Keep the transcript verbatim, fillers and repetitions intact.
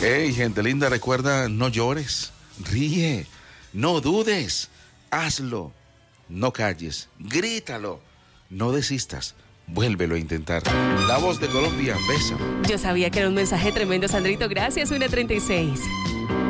Hey, gente linda, recuerda, no llores, ríe, no dudes, hazlo, no calles, grítalo, no desistas, vuélvelo a intentar. La voz de Colombia, besa. Yo sabía que era un mensaje tremendo, Sandrito. Gracias, una treinta y seis.